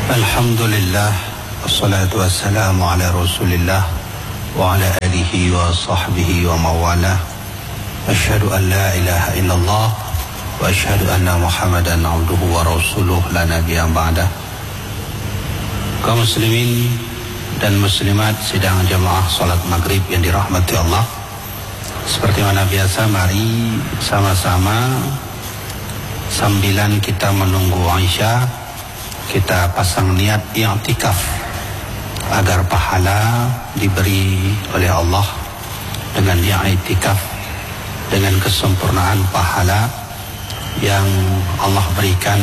Alhamdulillah, wassalatu wassalamu ala rasulillah wa ala alihi wa sahbihi wa mawalah. Asyhadu an la ilaha illallah wa asyhadu anna muhammadan abduhu wa rasuluh la nabiyya ba'dah. Kaum muslimin dan muslimat sidang jamaah salat maghrib yang dirahmati Allah, seperti mana biasa, mari sama-sama sambilan kita menunggu Aisyah, kita pasang niat i'tikaf agar pahala diberi oleh Allah dengan i'tikaf, dengan kesempurnaan pahala yang Allah berikan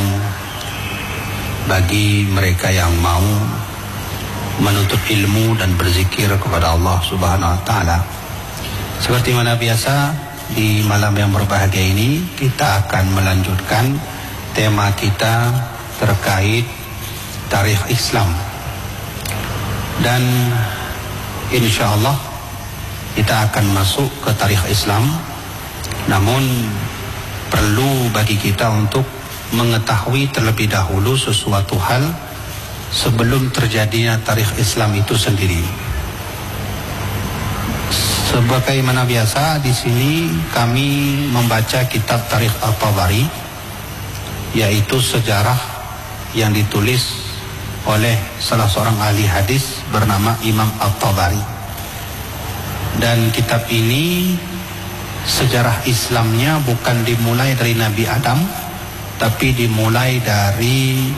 bagi mereka yang mau menuntut ilmu dan berzikir kepada Allah Subhanahu wa taala. Seperti mana biasa, di malam yang berbahagia ini kita akan melanjutkan tema kita terkait tarikh Islam, dan insya Allah kita akan masuk ke tarikh Islam. Namun perlu bagi kita untuk mengetahui terlebih dahulu sesuatu hal sebelum terjadinya tarikh Islam itu sendiri. Sebagaimana biasa, di sini kami membaca kitab Tarikh At-Tabari, yaitu sejarah yang ditulis oleh salah seorang ahli hadis bernama Imam At-Tabari. Dan kitab ini sejarah Islamnya bukan dimulai dari Nabi Adam, tapi dimulai dari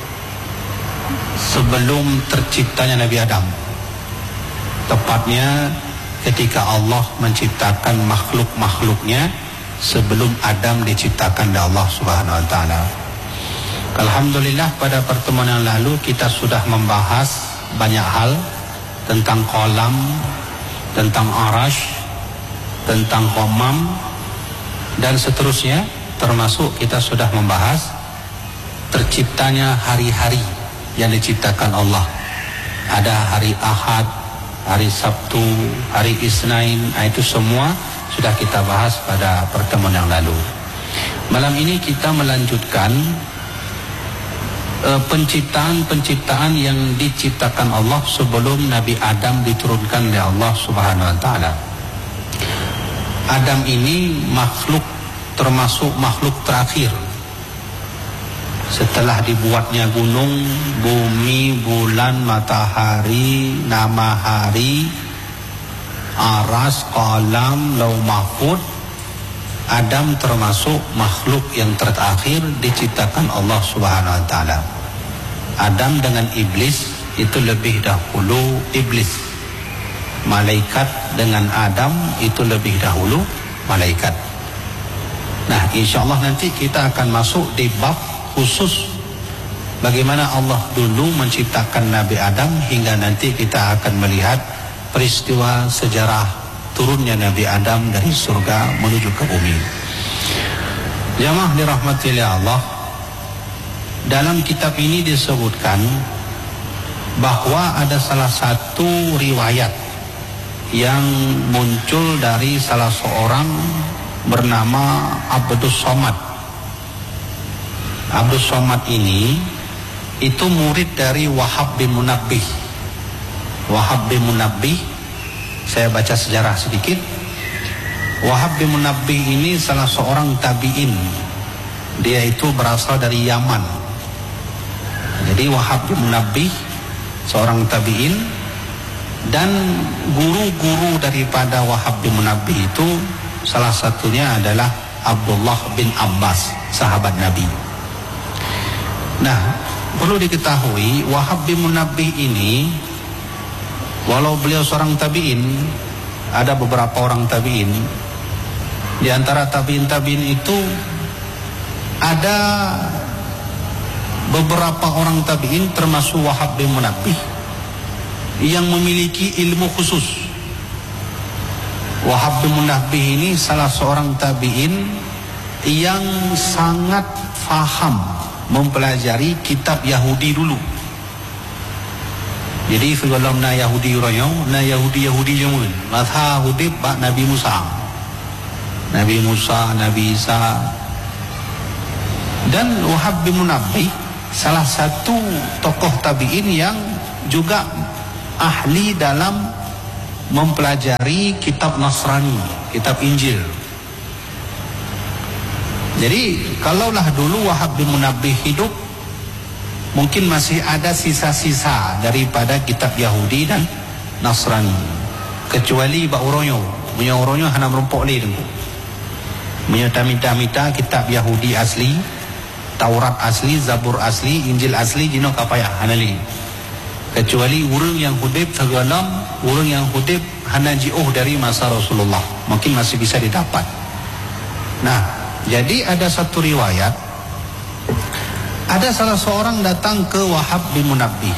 sebelum terciptanya Nabi Adam. Tepatnya ketika Allah menciptakan makhluk-makhluknya sebelum Adam diciptakan oleh Allah Subhanahu wa taala. Alhamdulillah, pada pertemuan yang lalu kita sudah membahas banyak hal tentang kolam, tentang arash, tentang ghamam, dan seterusnya. Termasuk kita sudah membahas terciptanya hari-hari yang diciptakan Allah. Ada hari Ahad, hari Sabtu, hari Isnain, itu semua sudah kita bahas pada pertemuan yang lalu. Malam ini kita melanjutkan penciptaan yang diciptakan Allah sebelum Nabi Adam diturunkan oleh Allah Subhanahu wa taala. Adam ini makhluk, termasuk makhluk terakhir. Setelah dibuatnya gunung, bumi, bulan, matahari, nama hari, aras, qalam, lauh mahfuz, Adam termasuk makhluk yang terakhir diciptakan Allah Subhanahu wa taala. Adam dengan iblis itu lebih dahulu iblis. Malaikat dengan Adam itu lebih dahulu malaikat. Nah, insyaallah nanti kita akan masuk di bab khusus bagaimana Allah dulu menciptakan Nabi Adam, hingga nanti kita akan melihat peristiwa sejarah turunnya Nabi Adam dari surga menuju ke bumi. Jamaah dirahmati oleh Allah, dalam kitab ini disebutkan bahwa ada salah satu riwayat yang muncul dari salah seorang bernama Abdus Somad. Abdus Somad ini itu murid dari Wahab bin Munabbih. Wahab bin Munabbih, saya baca sejarah sedikit. Wahab bin Munabbih ini salah seorang tabi'in. Dia itu berasal dari Yaman. Jadi Wahab bin Munabbih seorang tabi'in, dan guru-guru daripada Wahab bin Munabbih itu salah satunya adalah Abdullah bin Abbas, sahabat Nabi. Nah, perlu diketahui Wahab bin Munabbih ini, walau beliau seorang tabi'in, ada beberapa orang tabi'in. Di antara tabi'in itu ada beberapa orang tabi'in termasuk Wahab bin Munabbih yang memiliki ilmu khusus. Wahab bin Munabbih ini salah seorang tabi'in yang sangat faham mempelajari kitab Yahudi dulu. Jadi film na Yahudi royo, na Yahudi jemun. Matha hudib bak Nabi Musa, Nabi Isa. Dan Wahab bin Munabbih salah satu tokoh tabi'in yang juga ahli dalam mempelajari kitab Nasrani, kitab Injil. Jadi kalaulah dulu Wahab bin Munabbih hidup, mungkin masih ada sisa-sisa daripada kitab Yahudi dan Nasrani. Kecuali Pak Uronyo, punya Uronyo hana merumpok leh tu. Punya tamita-mita kitab Yahudi asli, Taurat asli, Zabur asli, Injil asli, jino kapayah hana leh. Kecuali orang yang hudib tergalam, orang yang hudib hana ji'uh dari masa Rasulullah, mungkin masih bisa didapat. Nah, jadi ada satu riwayat, ada salah seorang datang ke Wahab bin Munabbih.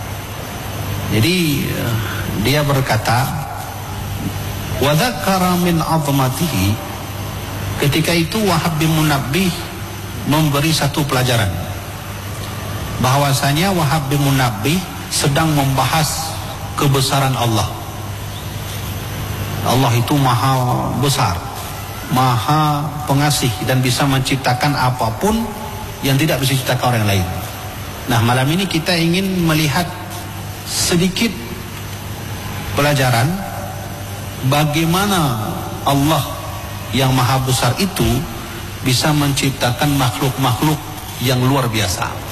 Jadi dia berkata, wa dzakara min 'azmatihi. Ketika itu Wahab bin Munabbih memberi satu pelajaran, bahwasanya Wahab bin Munabbih sedang membahas kebesaran Allah. Allah itu maha besar, maha pengasih, dan bisa menciptakan apapun yang tidak bisa diciptakan orang lain. Nah, malam ini kita ingin melihat sedikit pelajaran bagaimana Allah yang maha besar itu bisa menciptakan makhluk-makhluk yang luar biasa.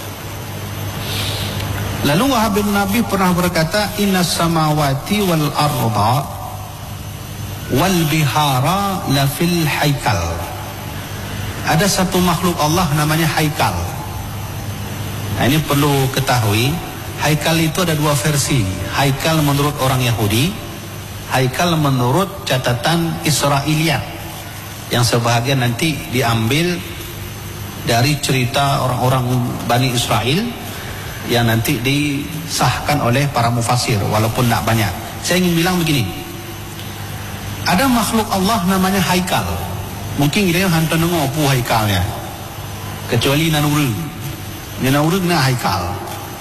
Lalu Wahab bin Munabbih pernah berkata, innas samawati wal arda wal bihara la fil haikal. Ada satu makhluk Allah namanya haikal. Nah, ini perlu ketahui, haikal itu ada dua versi. Haikal menurut orang Yahudi, haikal menurut catatan Israiliyat, yang sebahagian nanti diambil dari cerita orang-orang Bani Israel yang nanti disahkan oleh para mufassir, walaupun tidak banyak. Saya ingin bilang begini, ada makhluk Allah namanya haikal. Mungkin kita hantar nengok apa haikalnya, kecuali nanurung na haikal.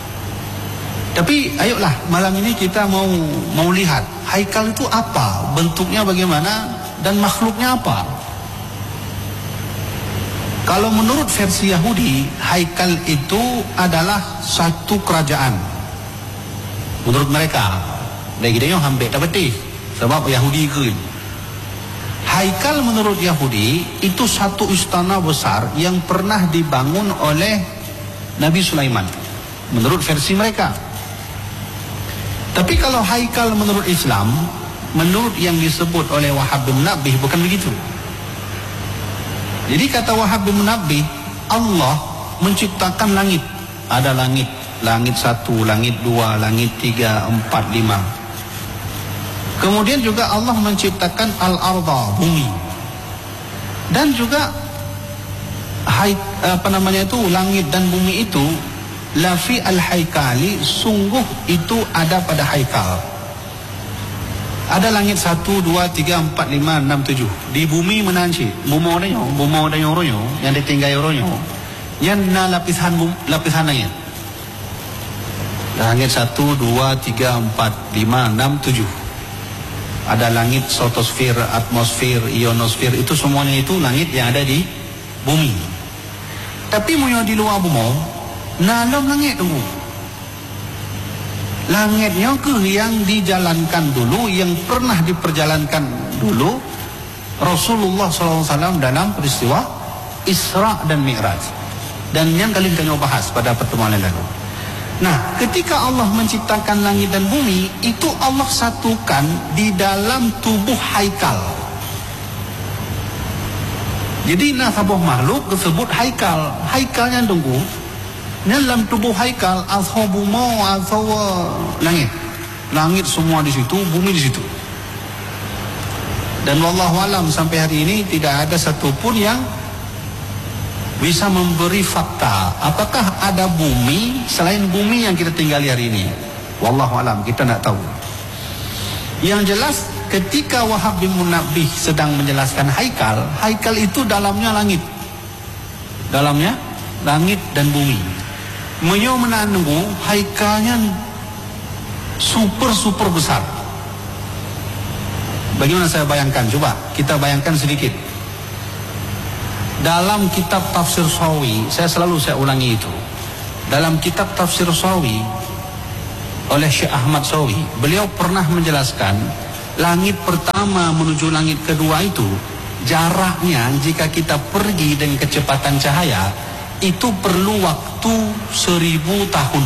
Tapi ayolah malam ini kita mau lihat haikal itu apa, bentuknya bagaimana, dan makhluknya apa. Kalau menurut versi Yahudi, haikal itu adalah satu kerajaan. Menurut mereka, dari kita yang hampir tak betul, sebab Yahudi ke. Haikal menurut Yahudi itu satu istana besar yang pernah dibangun oleh Nabi Sulaiman, menurut versi mereka. Tapi kalau haikal menurut Islam, menurut yang disebut oleh Wahab bin Munabbih, bukan begitu. Jadi kata Wahab bin Munabbih, Allah menciptakan langit. Ada langit 1, langit 2, langit 3, 4, 5. Kemudian juga Allah menciptakan al-arda, bumi. Dan juga langit dan bumi itu lafi al-haikali, sungguh itu ada pada haikal. Ada langit 1, 2, 3, 4, 5, 6, 7. Di bumi menanci bumo dan yoronyo yang ditinggal yoronyo, yang na lapisan langit. Langit 1, 2, 3, 4, 5, 6, 7. Ada langit stratosfer, atmosfer, ionosfer, itu semuanya itu langit yang ada di bumi. Tapi mau di luar bumi, dalam langit tunggu. Langitnya ke yang dijalankan dulu, yang pernah diperjalankan dulu Rasulullah SAW dalam peristiwa Isra dan Mi'raj. Dan yang kalian bahas pada pertemuan yang lalu. Nah, ketika Allah menciptakan langit dan bumi, itu Allah satukan di dalam tubuh haikal. Jadi sebuah makhluk disebut haikal. Haikalnya tunggu dalam tubuh haikal, atau bumi atau langit. Langit semua di situ, bumi di situ. Dan wallahu alam sampai hari ini tidak ada satupun yang bisa memberi fakta apakah ada bumi selain bumi yang kita tinggali hari ini. Wallahu alam, kita tidak tahu. Yang jelas ketika Wahab bin Munabbih sedang menjelaskan haikal, haikal itu dalamnya langit. Dalamnya langit dan bumi. Menyo menunggu haikalnya super besar. Bagaimana saya bayangkan? Coba kita bayangkan sedikit. Dalam kitab tafsir Sawi, saya ulangi itu. dalam kitab Tafsir Sawi oleh Syekh Ahmad Sawi, beliau pernah menjelaskan langit pertama menuju langit kedua itu jaraknya jika kita pergi dengan kecepatan cahaya itu perlu waktu 1000 tahun.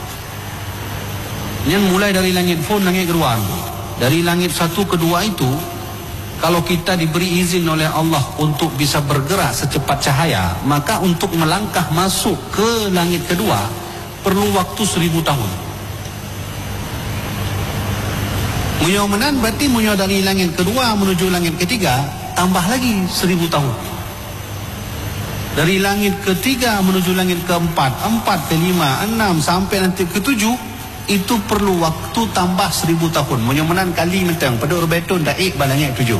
Yang mulai dari langit pun langit kedua. Dari langit satu kedua itu, kalau kita diberi izin oleh Allah untuk bisa bergerak secepat cahaya, maka untuk melangkah masuk ke langit kedua perlu waktu 1000 tahun. Muyomenan berarti munyo dari langit kedua menuju langit ketiga tambah lagi 1000 tahun. Dari langit ketiga menuju langit keempat, 4, kelima, 6 sampai nanti ketujuh itu perlu waktu tambah 1000 tahun. Muyomenan kali mentang pada urbeton daik balangit 7.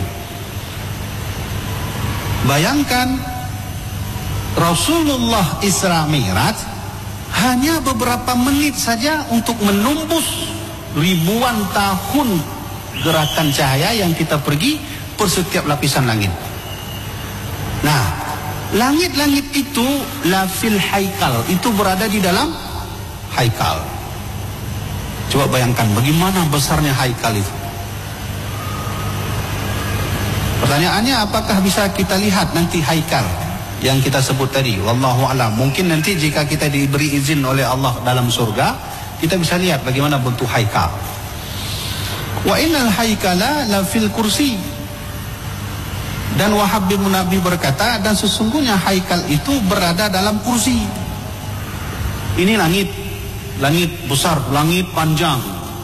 Bayangkan Rasulullah Isra Mi'raj hanya beberapa menit saja untuk menembus ribuan tahun gerakan cahaya yang kita pergi per setiap lapisan langit. Nah, langit-langit itu lafil haikal, itu berada di dalam haikal. Coba bayangkan bagaimana besarnya haikal itu. Pertanyaannya, apakah bisa kita lihat nanti haikal yang kita sebut tadi? Wallahu a'lam. Mungkin nanti jika kita diberi izin oleh Allah dalam surga, kita bisa lihat bagaimana bentuk haikal. Wa innal haikala la fil kursi. Dan Wahab bin Munabbih berkata, dan sesungguhnya haikal itu berada dalam kursi. Ini langit, langit besar, langit panjang.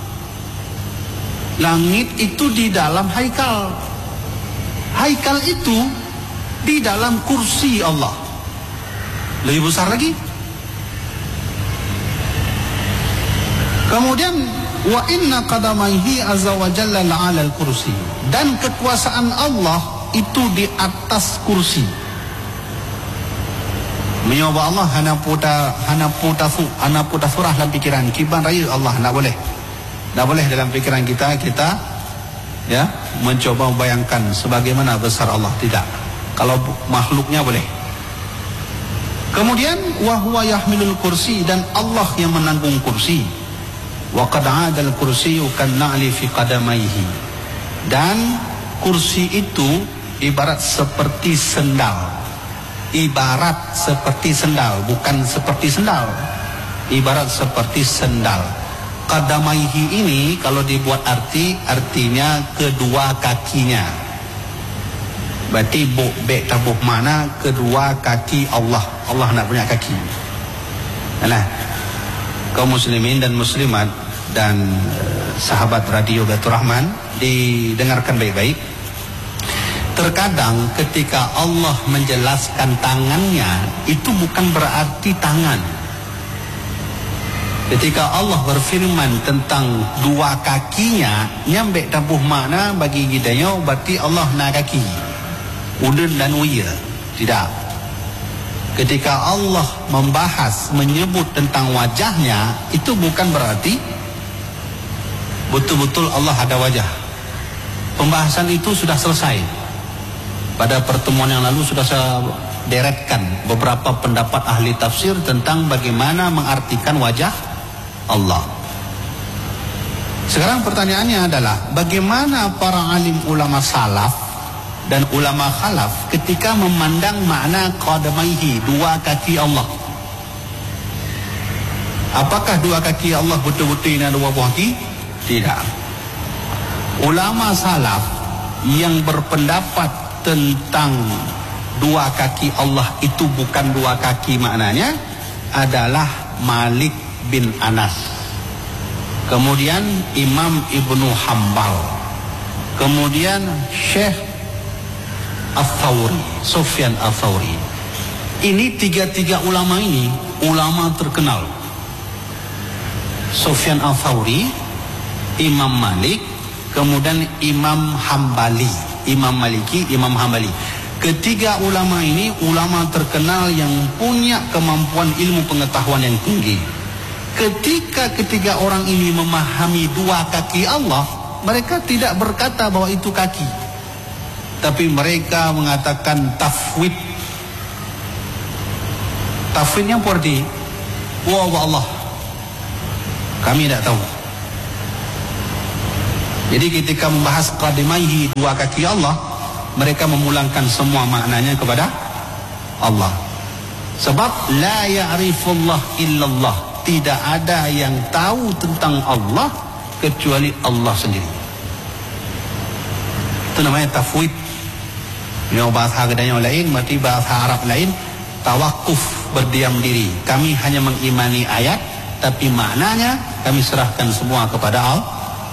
Langit itu di dalam haikal. Haikal itu di dalam kursi Allah. Lebih besar lagi. Kemudian wa inna qadamaihi azza wa jalla la'ala al-kursi. Dan kekuasaan Allah itu di atas kursi. Menyoba Allah hana puta surah dalam pikiran kiban raya Allah tak boleh. Tak boleh dalam pikiran kita ya mencoba membayangkan sebagaimana besar Allah, tidak. Kalau makhluknya boleh. Kemudian wa huwa yahmilul kursi, dan Allah yang menanggung kursi. Wa qad 'adal kursiyyu kan na'li fi qadamaihi. Dan kursi itu ibarat seperti sendal. Ibarat seperti sendal, bukan seperti sendal. Ibarat seperti sendal. Qadamaihi ini kalau dibuat artinya kedua kakinya. Berarti bek tabuh mana kedua kaki Allah. Allah nak punya kaki. Nah, kaum muslimin dan muslimat dan sahabat radio Baitur Rahman, didengarkan baik-baik. Terkadang ketika Allah menjelaskan tangannya, itu bukan berarti tangan. Ketika Allah berfirman tentang dua kakinya, nyambe tabuh makna bagi kita berarti Allah nak kaki. Udun dan uya. Tidak. Ketika Allah menyebut tentang wajahnya, itu bukan berarti betul-betul Allah ada wajah. Pembahasan itu sudah selesai. Pada pertemuan yang lalu sudah saya deretkan beberapa pendapat ahli tafsir tentang bagaimana mengartikan wajah Allah. Sekarang pertanyaannya adalah, bagaimana para alim ulama salaf dan ulama khalaf ketika memandang makna qadamaihi, dua kaki Allah? Apakah dua kaki Allah betul-betul ini dua buah kaki? Tidak. Ulama salaf yang berpendapat tentang dua kaki Allah itu bukan dua kaki maknanya adalah Malik bin Anas, kemudian Imam Ibnu Hambal, kemudian Syekh Al-Thawri, Sufyan Al-Thawri. Ini tiga ulama ini ulama terkenal. Sufyan Al-Thawri, Imam Malik, kemudian Imam Hambali, Imam Maliki, Imam Hambali. Ketiga ulama ini ulama terkenal yang punya kemampuan ilmu pengetahuan yang tinggi. Ketika ketiga orang ini memahami dua kaki Allah, mereka tidak berkata bahwa itu kaki, tapi mereka mengatakan tafwid. Tafwidnya seperti Allah. Kami tidak tahu. Jadi ketika membahas qadimaihi, dua kaki Allah, mereka memulangkan semua maknanya kepada Allah. Sebab la ya'rifullah illallah, tidak ada yang tahu tentang Allah kecuali Allah sendiri. Itu namanya tafwid. Yang bahasa kedanya lain, berarti bahasa Arab lain, tawakuf, berdiam diri. Kami hanya mengimani ayat, tapi maknanya kami serahkan semua kepada Allah.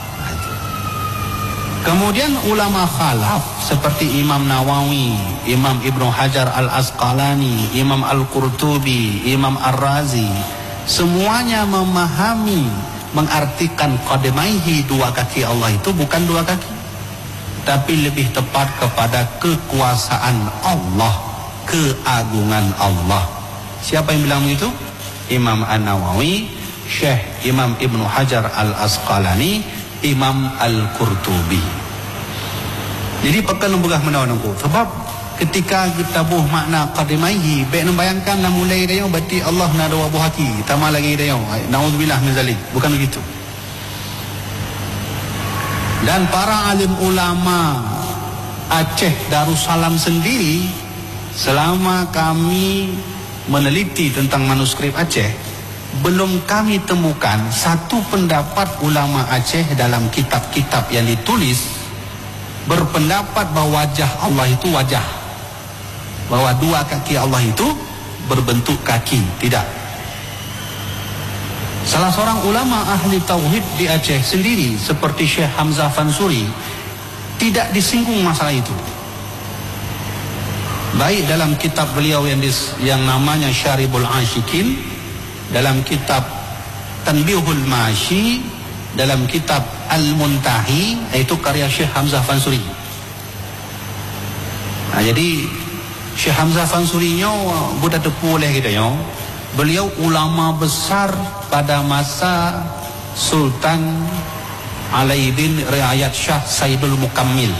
Kemudian ulama khalaf seperti Imam Nawawi, Imam Ibnu Hajar Al-Asqalani, Imam Al-Qurtubi, Imam Ar-Razi, semuanya memahami, mengartikan qadamaihi, dua kaki Allah itu bukan dua kaki, tapi lebih tepat kepada kekuasaan Allah, keagungan Allah. Siapa yang bilang begitu? Imam An-Nawawi, Syekh Imam Ibnu Hajar Al-Asqalani, Imam Al-Qurtubi. Jadi pekan lembagah menawanku. Sebab ketika kita buh makna qadimaihi, baik membayangkan lah mulai dia berarti Allah nak ada buah hati, tambah lagi dia. Nauzubillah min zalik. Bukan begitu. Dan para alim ulama Aceh Darussalam sendiri, selama kami meneliti tentang manuskrip Aceh, belum kami temukan satu pendapat ulama Aceh dalam kitab-kitab yang ditulis berpendapat bahwa wajah Allah itu wajah, bahwa dua kaki Allah itu berbentuk kaki. Tidak. Salah seorang ulama ahli tauhid di Aceh sendiri seperti Syekh Hamzah Fansuri tidak disinggung masalah itu. Baik dalam kitab beliau yang namanya Syaribul Ashikin, dalam kitab Tanbihul Mashi, dalam kitab Al-Muntahi, itu karya Syekh Hamzah Fansuri. Nah, jadi Syekh Hamzah Fansuri-nya budak tepu oleh kita yo. Beliau ulama besar pada masa Sultan Alaiddin Riayat Shah Saidul Mukammil.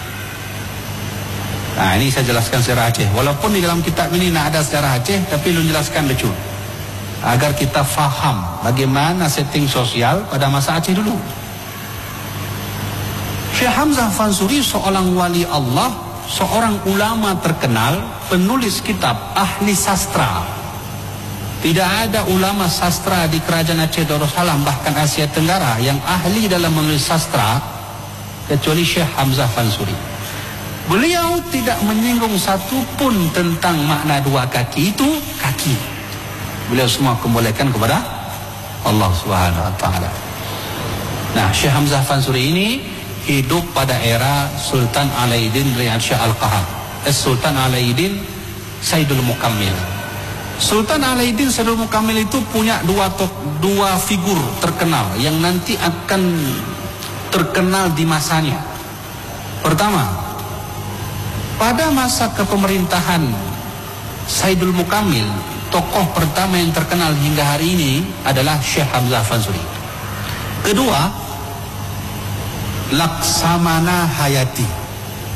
Nah, ini saya jelaskan secara Aceh. Walaupun di dalam kitab ini nak ada secara Aceh, tapi lu jelaskan lucu, agar kita faham bagaimana setting sosial pada masa Aceh dulu. Syekh Hamzah Fansuri seorang wali Allah, seorang ulama terkenal, penulis kitab, ahli sastra. Tidak ada ulama sastra di kerajaan Aceh Darussalam, bahkan Asia Tenggara, yang ahli dalam menulis sastra kecuali Syekh Hamzah Fansuri. Beliau tidak menyinggung satu pun tentang makna dua kaki itu kaki. Beliau semua kembalikan kepada Allah Subhanahu wa taala. Nah, Syekh Hamzah Fansuri ini hidup pada era Sultan Alaiddin Riyad Shah Al-Qahar, Sultan Alaiddin Saidul Mukammil. Sultan Alaiddin Saidul Mukammil itu punya dua figur terkenal yang nanti akan terkenal di masanya. Pertama, pada masa kepemerintahan Saidul Mukammil, tokoh pertama yang terkenal hingga hari ini adalah Syekh Hamzah Fansuri. Kedua, Laksamana Hayati.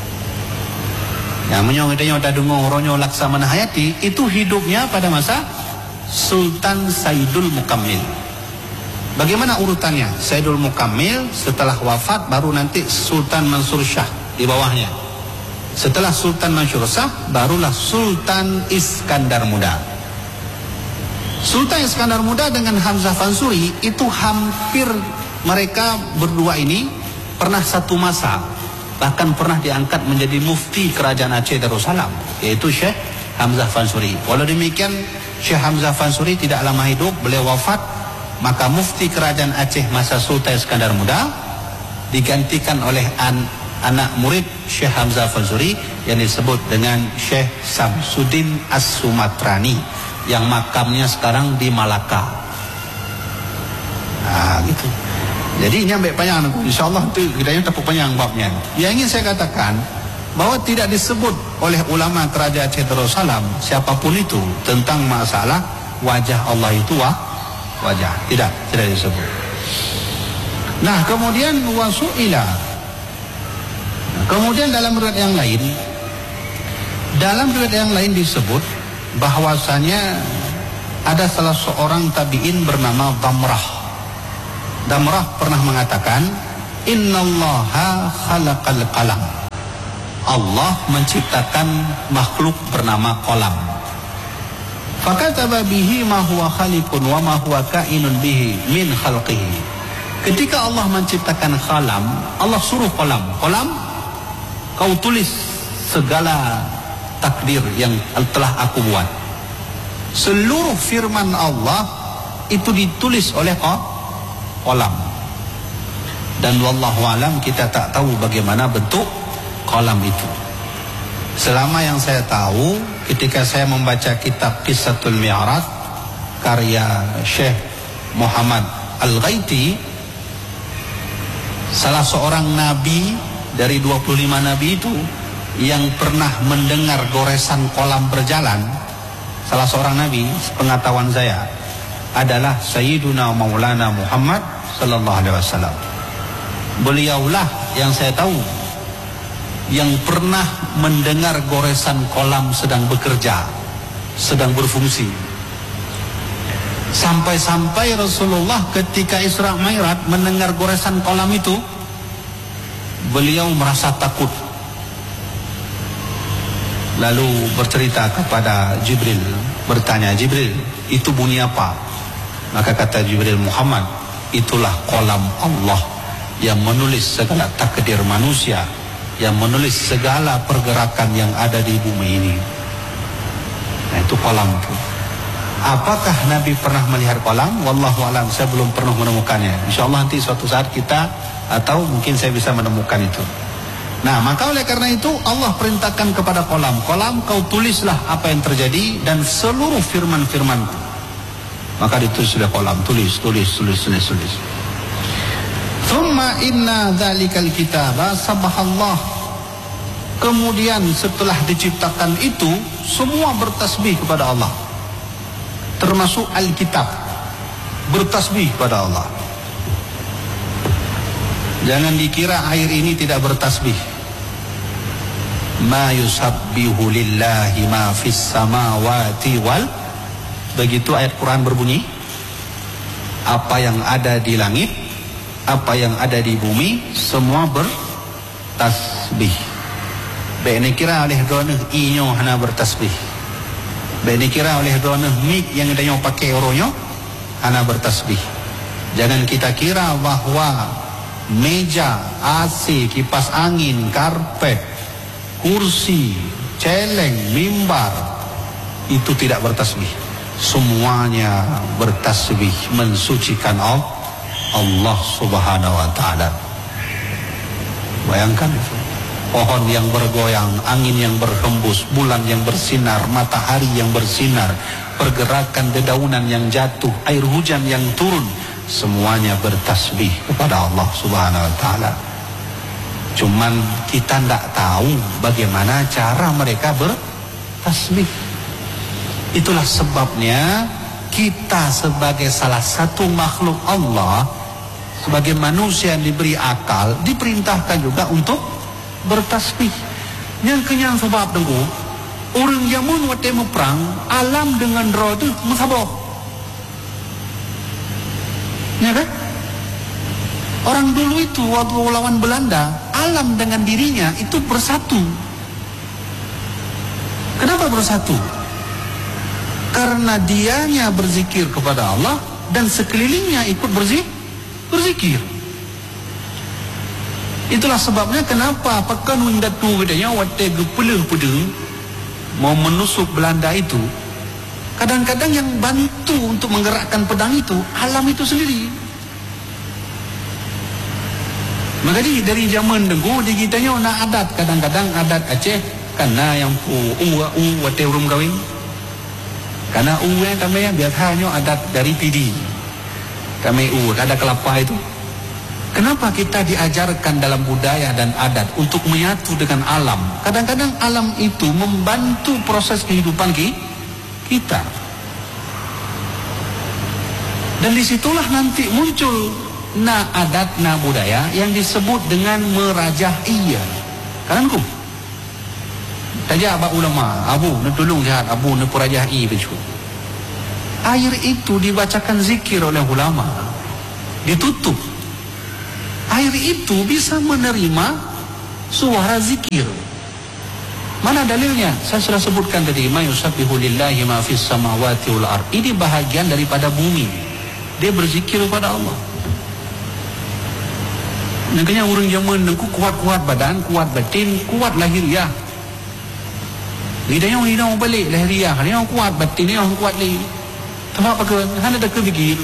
Yang menyongitanya udah dengar orangnya Laksamana Hayati, itu hidupnya pada masa Sultan Saidul Mukammil. Bagaimana urutannya? Saidul Mukammil, setelah wafat baru nanti Sultan Mansur Shah di bawahnya. Setelah Sultan Mansur Shah barulah Sultan Iskandar Muda. Sultan Iskandar Muda dengan Hamzah Fansuri itu hampir, mereka berdua ini pernah satu masa, bahkan pernah diangkat menjadi mufti kerajaan Aceh Darussalam, yaitu Syekh Hamzah Fansuri. Walau demikian, Syekh Hamzah Fansuri tidak lama hidup, beliau wafat, maka mufti kerajaan Aceh masa Sultan Iskandar Muda digantikan oleh anak murid Syekh Hamzah Fansuri yang disebut dengan Syekh Samsuddin As-Sumatrani, yang makamnya sekarang di Malaka. Nah, gitu. Jadi ini ambil panjang, insyaAllah itu kita yang tepuk panjang babnya. Yang ingin saya katakan bahwa tidak disebut oleh ulama kerajaan Aceh Darussalam siapapun itu tentang masalah wajah Allah itu wajah. Tidak disebut. Nah, kemudian wasu'ila. Kemudian dalam riwayat yang lain disebut bahwasanya ada salah seorang tabi'in bernama Damrah. Damrah pernah mengatakan, Innallaha khalaqal qalam. Allah menciptakan makhluk bernama qalam. Fakataba bihi ma huwa khaliqun wa ma huwa kainun bihi min khalqihi. Ketika Allah menciptakan qalam, Allah suruh qalam, qalam, kau tulis segala takdir yang telah aku buat. Seluruh firman Allah itu ditulis oleh qalam. Dan wallahu alam, kita tak tahu bagaimana bentuk qalam itu. Selama yang saya tahu, ketika saya membaca kitab Qissatul Mi'raj karya Syekh Muhammad Al-Ghaiti, salah seorang nabi dari 25 nabi itu yang pernah mendengar goresan kolam berjalan, salah seorang nabi, pengetahuan saya, adalah Sayyiduna Maulana Muhammad sallallahu alaihi wasallam. Beliaulah yang saya tahu yang pernah mendengar goresan kolam sedang bekerja, sedang berfungsi. Sampai-sampai Rasulullah ketika Isra Mi'raj mendengar goresan kolam itu, beliau merasa takut. Lalu bercerita kepada Jibril, bertanya, Jibril, itu bunyi apa? Maka kata Jibril, Muhammad, itulah kolam Allah yang menulis segala takdir manusia, yang menulis segala pergerakan yang ada di bumi ini. Nah, itu kolam itu. Apakah Nabi pernah melihat kolam? Wallahu alam, saya belum pernah menemukannya. InsyaAllah nanti suatu saat kita, atau mungkin saya bisa menemukan itu. Nah, maka oleh karena itu Allah perintahkan kepada kolam, kolam kau tulislah apa yang terjadi dan seluruh firman-firmanku. Maka ditulis oleh kolam, tulis. Thumma inna dzalikal kitaba sabahallah. Kemudian setelah diciptakan itu, semua bertasbih kepada Allah, termasuk Alkitab, bertasbih kepada Allah. Jangan dikira air ini tidak bertasbih. Ma yusabbihu lillahi ma fis samawati wal. Begitu ayat Quran berbunyi, apa yang ada di langit, apa yang ada di bumi, semua bertasbih. Bene kira oleh dona inyo hana bertasbih. Bene kira oleh dona mik yang ada yang pakai oronyo hana bertasbih. Jangan kita kira bahwa meja, AC, kipas angin, karpet, kursi, celeng, mimbar itu tidak bertasbih. Semuanya bertasbih, mensucikan Allah Subhanahu wa ta'ala. Bayangkan itu, pohon yang bergoyang, angin yang berhembus, bulan yang bersinar, matahari yang bersinar, pergerakan dedaunan yang jatuh, air hujan yang turun, semuanya bertasbih kepada Allah Subhanahu wa ta'ala. Cuman kita tidak tahu bagaimana cara mereka bertasbih. Itulah sebabnya kita sebagai salah satu makhluk Allah, sebagai manusia yang diberi akal, diperintahkan juga untuk bertasbih. Yang kenyang sebab tengku, orang jamun waktu perang, alam dengan roh itu musabah. Ya kan? Orang dulu itu waktu lawan Belanda, alam dengan dirinya itu bersatu. Kenapa bersatu? Karena dianya berzikir kepada Allah dan sekelilingnya ikut berzikir. Itulah sebabnya kenapa pekan windatu gedenya waktu gepeleh pedeng mau menusuk Belanda itu, kadang-kadang yang bantu untuk menggerakkan pedang itu alam itu sendiri. Makanya dari zaman dulu di kitanya nak adat, kadang-kadang adat Aceh karena yang waktu urung kawin. Karena kami yang biasanya adat dari PD. Kami ada kelapa itu. Kenapa kita diajarkan dalam budaya dan adat untuk menyatu dengan alam? Kadang-kadang alam itu membantu proses kehidupan kita. Dan disitulah nanti muncul adat, budaya yang disebut dengan merajahiyah. Kananku. Saja abang ulama, abu nak tolong jahat, abu nak perajahi begitu. Air itu dibacakan zikir oleh ulama, ditutup. Air itu bisa menerima suara zikir. Mana dalilnya? Saya sudah sebutkan tadi, ma yusabbihu lillahi ma fis samawati wal ard. Ini bahagian daripada bumi. Dia berzikir kepada Allah. Makanya orang zaman dengku kuat-kuat badan, kuat batin, kuat lahiriah. Lidahnya orang balik lahiriah, dia orang kuat batin, dia orang kuat lagi. Sebab apa ke? Hanya ada kebikir.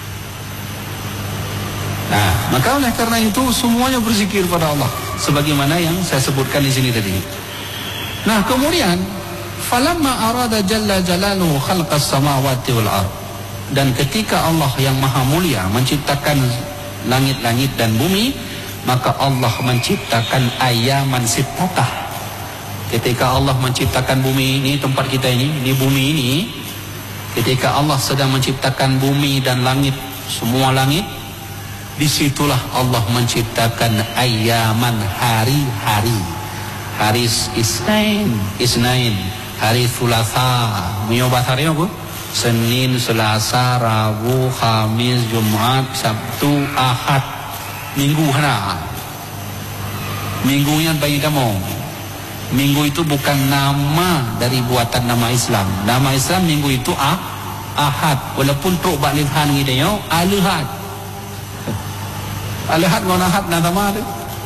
Nah, maka oleh karena itu semuanya berzikir pada Allah, sebagaimana yang saya sebutkan di sini tadi. Nah, kemudian falamma arada jalla jalaluhu khalqas samawati wal ard, dan ketika Allah yang maha mulia menciptakan langit-langit dan bumi, maka Allah menciptakan ayaman sittah. Ketika Allah menciptakan bumi ini, tempat kita ini bumi ini, ketika Allah sedang menciptakan bumi dan langit, semua langit, disitulah Allah menciptakan ayaman hari-hari. Hari Isnain, hari Thulatha, menyobat hari apa? Senin, Selasa, Rabu, Khamis, Jumat, Sabtu, Ahad. Minggu hana. Minggunya bayi damo. Minggu itu bukan nama dari buatan nama Islam. Nama Islam minggu itu Ahad. Walaupun truk baklithan gitu ya, Al-Ahad. Al-Ahad ngona Ahad nama tu.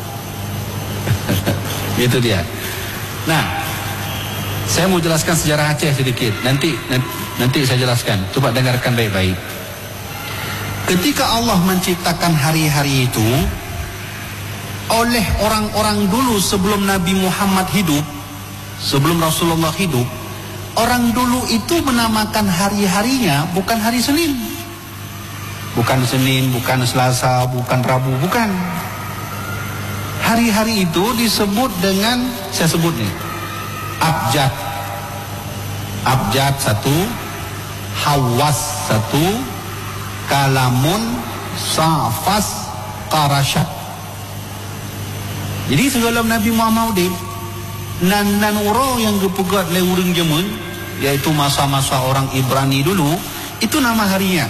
Itu dia. Nah, saya mau jelaskan sejarah Aceh sedikit. Nanti saya jelaskan. Coba dengarkan baik-baik. Ketika Allah menciptakan hari-hari itu, oleh orang-orang dulu sebelum Nabi Muhammad hidup, sebelum Rasulullah hidup, orang dulu itu menamakan hari-harinya bukan hari Senin. Bukan Senin, bukan Selasa, bukan Rabu, bukan. Hari-hari itu disebut dengan, saya sebut nih, Abjad. Abjad 1, Hawas 1, Kalamun, Safas, Qarashat. Jadi sebelum Nabi Muhammad nan orang yang kepegat oleh orang Jemun, yaitu masa-masa orang Ibrani dulu, itu nama harinya.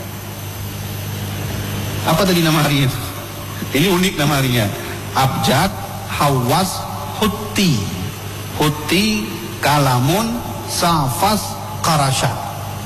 Apa tadi nama harinya? Ini unik nama harinya. Abjad, Hawas, Hutti. Hutti, Kalamun, Safas, Qarashat.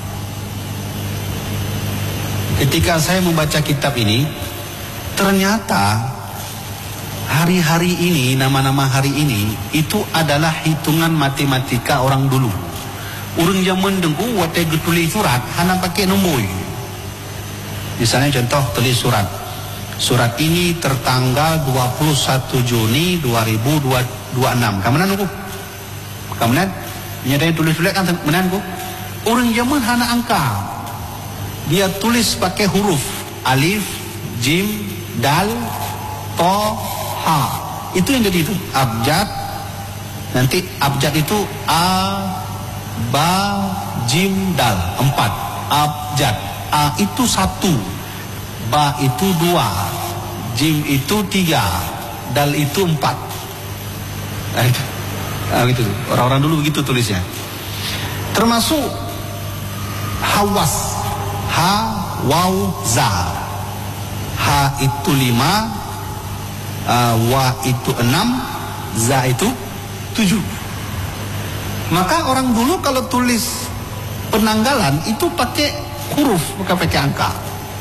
Ketika saya membaca kitab ini, ternyata hari-hari ini, nama-nama hari ini, itu adalah hitungan matematika orang dulu. Orang zaman dengku, waktu tulis surat, hanya pakai nombor. Misalnya contoh, tulis surat. Surat ini tertanggal 21 Juni 2026. Kemudian aku? Kemudian, nyatanya tulis-tulis kan kemudian aku? Orang zaman hanya angka. Dia tulis pakai huruf. Alif, Jim, Dal, To, Ha. Itu yang jadi itu. Abjad. Nanti abjad itu A, Ba, Jim, Dal. 4. Abjad. A itu 1. Ba itu 2, Jim itu 3, Dal itu 4. Nah itu, gitu. Orang-orang dulu begitu tulisnya. Termasuk Hawas, Ha, Waw, Za. Ha itu 5, Wa itu 6, Za itu 7. Maka orang dulu kalau tulis penanggalan itu pakai huruf, bukan pakai angka.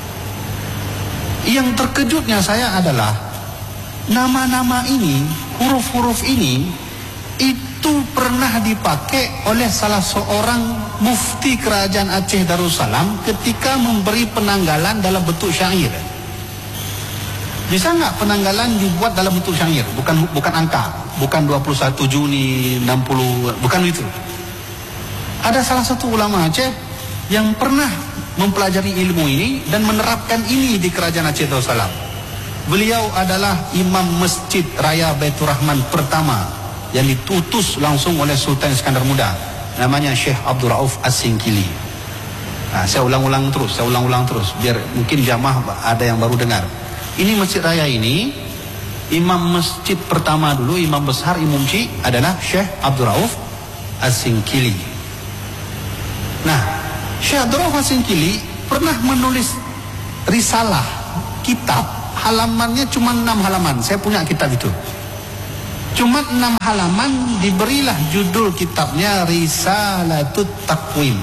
Yang terkejutnya saya adalah nama-nama ini, huruf-huruf ini, itu pernah dipakai oleh salah seorang mufti kerajaan Aceh Darussalam ketika memberi penanggalan dalam bentuk syair. Bisa nggak penanggalan dibuat dalam bentuk syair? Bukan angka, bukan 21 Juni 60, bukan itu. Ada salah satu ulama Aceh yang pernah mempelajari ilmu ini dan menerapkan ini di kerajaan Aceh Darussalam. Beliau adalah Imam Masjid Raya Baitur Rahman pertama yang ditutus langsung oleh Sultan Iskandar Muda. Namanya Syekh Abdul Rauf As-Singkili. Nah, saya ulang-ulang terus biar mungkin jamaah ada yang baru dengar. Ini Masjid Raya ini, Imam Masjid pertama dulu, Imam besar, Imam Syekh adalah Syekh Abdul Rauf As-Singkili. Nah, Syekh Abdul Rauf Asingkili pernah menulis risalah, kitab, halamannya cuma 6 halaman. Saya punya kitab itu. Cuma 6 halaman, diberilah judul kitabnya Risalatut Taqwim.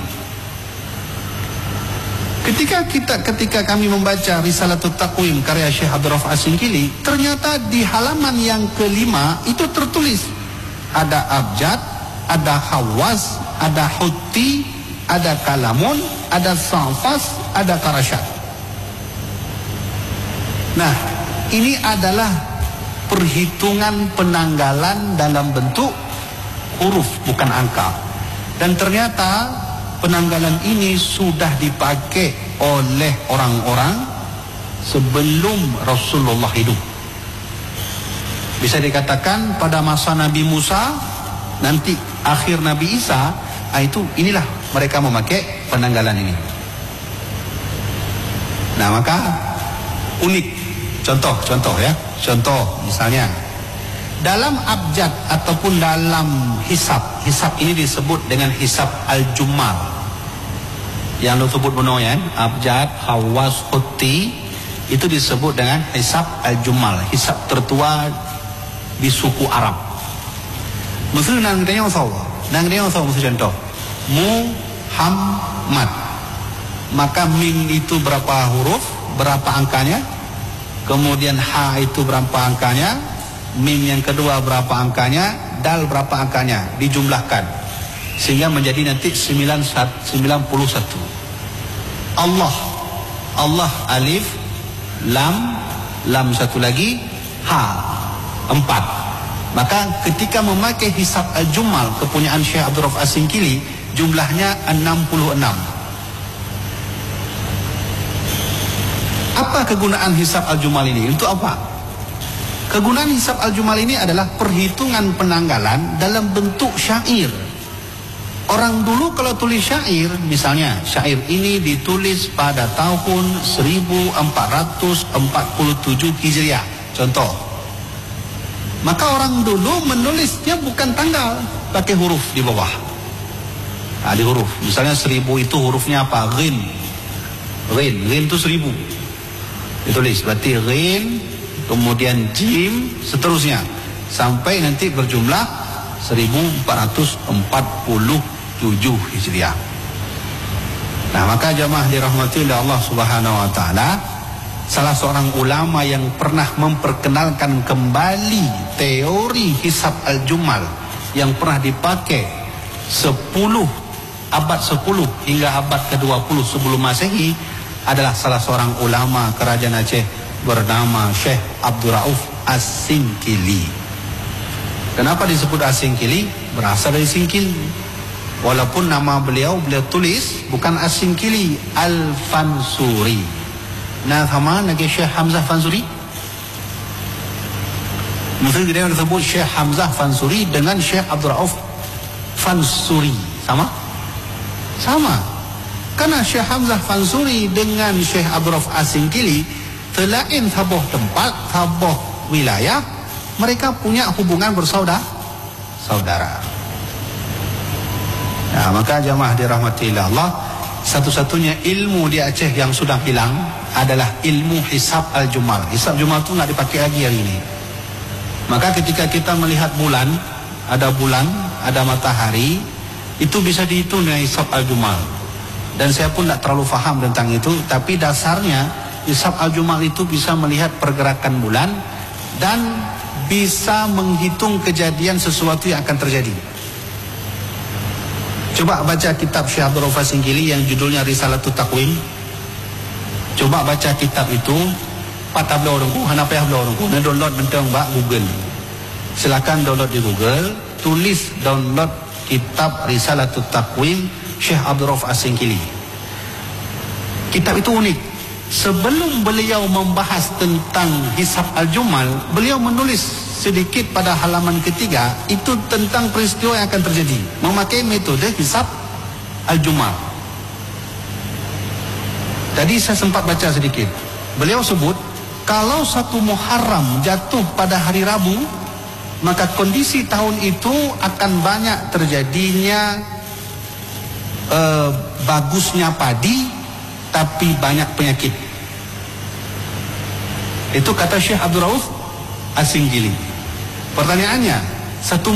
Ketika kami membaca Risalatut Taqwim karya Syekh Abdul Rauf Asingkili, ternyata di halaman yang ke-5 itu tertulis ada abjad, ada hawas, ada hutti, ada kalamun, ada safas, ada karasyat. Nah, ini adalah perhitungan penanggalan dalam bentuk huruf, bukan angka. Dan ternyata penanggalan ini sudah dipakai oleh orang-orang sebelum Rasulullah hidup. Bisa dikatakan pada masa Nabi Musa, nanti akhir Nabi Isa, inilah mereka memakai penanggalan ini. Nah, maka unik. Contoh ya. Contoh misalnya dalam abjad ataupun dalam hisab ini disebut dengan hisab al-jummal. Yang lo sebut benar ya, abjad, hawas, hutti itu disebut dengan hisab al-jummal, hisab tertua di suku Arab. Mesti nang dia mesti contoh Muhammad. Maka mim itu berapa huruf, berapa angkanya? Kemudian ha itu berapa angkanya, mim yang kedua berapa angkanya, dal berapa angkanya, dijumlahkan sehingga menjadi nanti 91. Allah alif, lam satu lagi, ha 4. Maka ketika memakai hisab al-jummal kepunyaan Syekh Abdul Rauf Asingkili, jumlahnya 66. Apa kegunaan hisab al-jummal ini? Untuk apa? Kegunaan hisab al-jummal ini adalah perhitungan penanggalan dalam bentuk syair. Orang dulu kalau tulis syair, misalnya syair ini ditulis pada tahun 1447 Hijriah, contoh. Maka orang dulu menulisnya bukan tanggal, pakai huruf di bawah. Di huruf. Misalnya 1000 itu hurufnya apa? Ghin itu 1000. Ditulis berarti ghin, kemudian jim, seterusnya sampai nanti berjumlah 1447 Hijriah. Nah, maka jamaah dirahmati oleh Allah Subhanahu wa taala, salah seorang ulama yang pernah memperkenalkan kembali teori hisab al-jummal yang pernah dipakai abad 10 hingga abad ke-20 sebelum Masehi adalah salah seorang ulama kerajaan Aceh bernama Syekh Abdul Rauf Asingkili. Kenapa disebut Asingkili? Berasal dari singkil. Walaupun nama beliau tulis bukan Asingkili, Al-Fansuri. Nah, sama lagi Syekh Hamzah Fansuri. Mungkin dia disebut Syekh Hamzah Fansuri dengan Syekh Abdul Rauf Fansuri. Sama. Karena Syekh Hamzah Fansuri dengan Syekh Abdul Rauf Asingkili selain sabuh tempat, sabuh wilayah, mereka punya hubungan bersaudara. Nah, maka jamaah dirahmati Allah, satu-satunya ilmu di Aceh yang sudah hilang adalah ilmu hisab al-jummal. Hisab jummal itu nggak dipakai lagi hari ini. Maka ketika kita melihat bulan, ada matahari, itu bisa dihitung dengan hisab al-jummal. Dan saya pun tidak terlalu faham tentang itu, tapi dasarnya hisab al-jummal itu bisa melihat pergerakan bulan dan bisa menghitung kejadian sesuatu yang akan terjadi. Coba baca kitab Syekh Abdul Rauf Asingkili yang judulnya Risalatut Taqwim. Coba baca kitab itu, patah belau orang download bentang Google. Silakan download di Google, tulis download kitab Risalatut Taqwim Syekh Abdul Rauf Asingkili. Kitab itu unik. Sebelum beliau membahas tentang hisab al-jummal, beliau menulis sedikit pada halaman ketiga itu tentang peristiwa yang akan terjadi memakai metode hisab al-jummal. Tadi saya sempat baca sedikit. Beliau sebut kalau 1 Muharram jatuh pada hari Rabu, maka kondisi tahun itu akan banyak terjadinya bagusnya padi tapi banyak penyakit. Itu kata Syekh Abdul Rauf As-Singgili. Pertanyaannya, satu